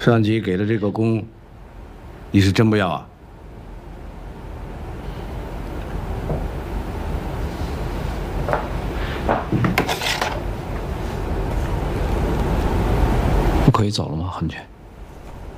上级给的这个功，你是真不要啊？ 不可以走了吗，汉军？